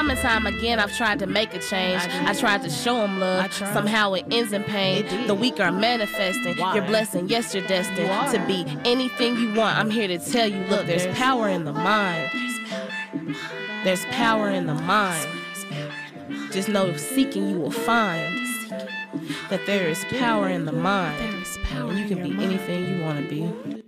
Time and time again, I've tried to make a change. I tried to show them love. Somehow it ends in pain. The weak are manifesting. Your blessing, yes, you're destined to be anything you want. I'm here to tell you, look, there's power in the mind. There's power in the mind. Just know if seeking, you will find that there is power in the mind. And you can be anything you want to be.